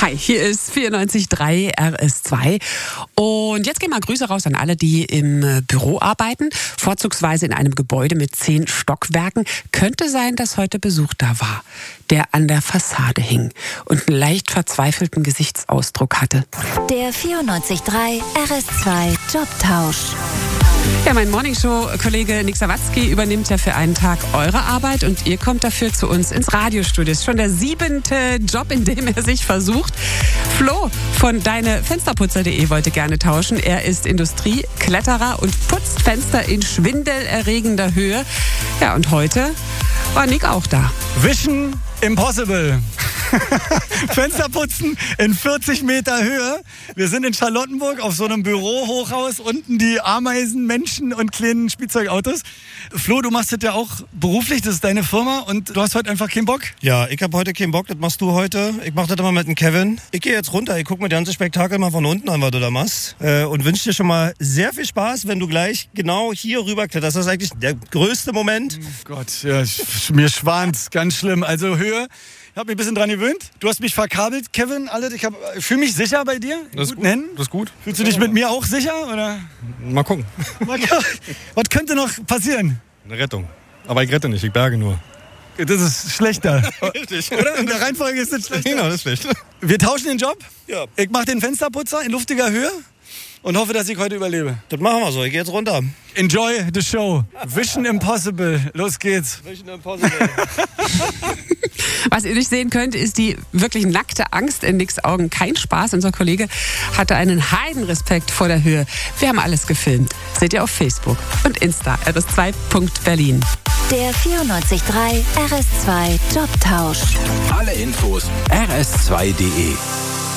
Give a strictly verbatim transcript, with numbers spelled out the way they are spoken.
Hi, hier ist vierundneunzig Komma drei R S zwei und jetzt gehen mal Grüße raus an alle, die im Büro arbeiten, vorzugsweise in einem Gebäude mit zehn Stockwerken. Könnte sein, dass heute Besuch da war, der an der Fassade hing und einen leicht verzweifelten Gesichtsausdruck hatte. Der vierundneunzig Komma drei R S zwei Jobtausch. Ja, mein Morningshow-Kollege Nick Sawatzki übernimmt ja für einen Tag eure Arbeit und ihr kommt dafür zu uns ins Radiostudio. Das ist schon der siebente Job, in dem er sich versucht. Flo von deinefensterputzer punkt de wollte gerne tauschen. Er ist Industriekletterer und putzt Fenster in schwindelerregender Höhe. Ja, und heute war Nick auch da. Vision Impossible. Fenster putzen in vierzig Meter Höhe. Wir sind in Charlottenburg auf so einem Bürohochhaus. Unten die Ameisen, Menschen und kleinen Spielzeugautos. Flo, du machst das ja auch beruflich. Das ist deine Firma und du hast heute einfach keinen Bock? Ja, ich habe heute keinen Bock. Das machst du heute. Ich mach das immer mit dem Kevin. Ich gehe jetzt runter. Ich gucke mir das ganze Spektakel mal von unten an, was du da machst. Äh, und wünsche dir schon mal sehr viel Spaß, wenn du gleich genau hier rüber kletterst. Das ist eigentlich der größte Moment. Oh Gott, ja, mir schwant's. Ganz schlimm. Also Höhe. Ich habe mich ein bisschen dran gewöhnt. Du hast mich verkabelt, Kevin. Alles. Ich fühle mich sicher bei dir. Das ist gut. Händen. Das ist gut. Fühlst du dich mit mir auch sicher? Oder? Mal gucken. Was könnte noch passieren? Eine Rettung. Aber ich rette nicht, ich berge nur. Das ist schlechter. Richtig. Oder? In der Reihenfolge ist das schlechter. Genau, das ist schlecht. Wir tauschen den Job. Ja. Ich mache den Fensterputzer in luftiger Höhe und hoffe, dass ich heute überlebe. Das machen wir so. Ich gehe jetzt runter. Enjoy the show. Vision Impossible. Los geht's. Vision Impossible. Was ihr nicht sehen könnt, ist die wirklich nackte Angst in Nicks Augen. Kein Spaß. Unser Kollege hatte einen Heidenrespekt vor der Höhe. Wir haben alles gefilmt. Seht ihr auf Facebook und Insta. R S zwei Punkt Berlin. Der vierundneunzig Komma drei R S zwei Jobtausch. Alle Infos R S zwei Punkt de.